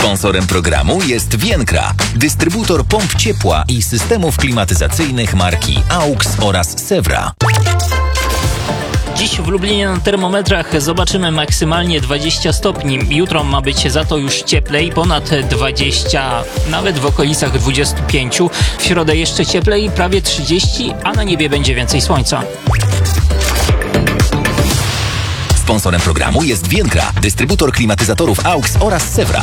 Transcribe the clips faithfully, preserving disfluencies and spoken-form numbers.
Sponsorem programu jest Vienkra, dystrybutor pomp ciepła i systemów klimatyzacyjnych marki AUX oraz Sewra. Dziś w Lublinie na termometrach zobaczymy maksymalnie dwadzieścia stopni. Jutro ma być za to już cieplej, ponad dwadzieścia, nawet w okolicach dwudziestu pięciu. W środę jeszcze cieplej, prawie trzydzieści, a na niebie będzie więcej słońca. Sponsorem programu jest Vienkra, dystrybutor klimatyzatorów AUX oraz Sewra.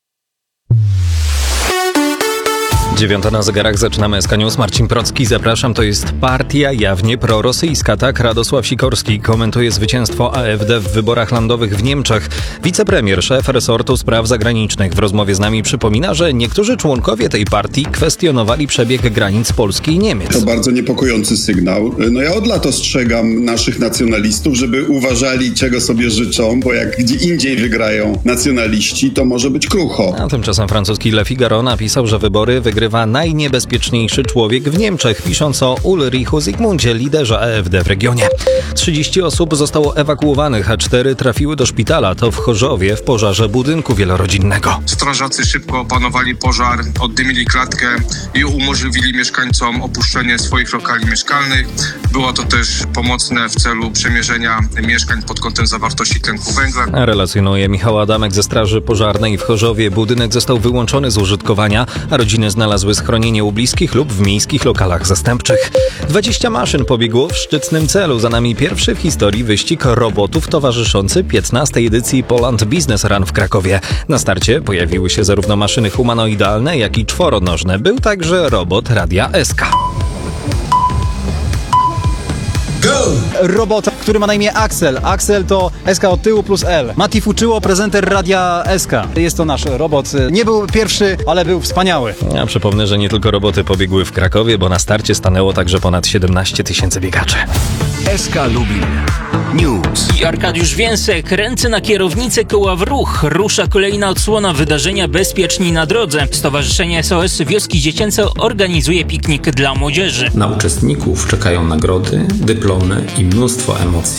Dziewiąta na zegarach, zaczynamy S K News. Marcin Procki, zapraszam. To jest partia jawnie prorosyjska. Tak Radosław Sikorski komentuje zwycięstwo A F D w wyborach landowych w Niemczech. Wicepremier, szef resortu spraw zagranicznych w rozmowie z nami przypomina, że niektórzy członkowie tej partii kwestionowali przebieg granic Polski i Niemiec. To bardzo niepokojący sygnał. No ja od lat ostrzegam naszych nacjonalistów, żeby uważali, czego sobie życzą, bo jak gdzie indziej wygrają nacjonaliści, to może być krucho. A tymczasem francuski Le Figaro napisał, że wybory wygrywa najniebezpieczniejszy człowiek w Niemczech, pisząc o Ulrichu Zygmuncie, liderze A F D w regionie. trzydzieści osób zostało ewakuowanych, a cztery trafiły do szpitala. To w Chorzowie w pożarze budynku wielorodzinnego. Strażacy szybko opanowali pożar, oddymili klatkę i umożliwili mieszkańcom opuszczenie swoich lokali mieszkalnych. Było to też pomocne w celu przemierzenia mieszkań pod kątem zawartości tlenku węgla. Relacjonuje Michał Adamek ze Straży Pożarnej w Chorzowie. Budynek został wyłączony z użytkowania, a rodziny znalazły schronienie u bliskich lub w miejskich lokalach zastępczych. dwadzieścia maszyn pobiegło w szczytnym celu. Za nami pierwszy w historii wyścig robotów towarzyszący piętnastej edycji Poland Business Run w Krakowie. Na starcie pojawiły się zarówno maszyny humanoidalne, jak i czworonożne. Był także robot Radia S K. Robota, który ma na imię Axel. Axel to S K od tyłu plus L. Mati Fuczyło, prezenter Radia S K. Jest to nasz robot. Nie był pierwszy, ale był wspaniały. Ja przypomnę, że nie tylko roboty pobiegły w Krakowie, bo na starcie stanęło także ponad siedemnaście tysięcy biegaczy. S K Lubin News. I Arkadiusz Więsek, ręce na kierownicę, koła w ruch. Rusza kolejna odsłona wydarzenia Bezpieczni na drodze. Stowarzyszenie S O S Wioski Dziecięce organizuje piknik dla młodzieży. Na uczestników czekają nagrody, dyplomy i mnóstwo emocji.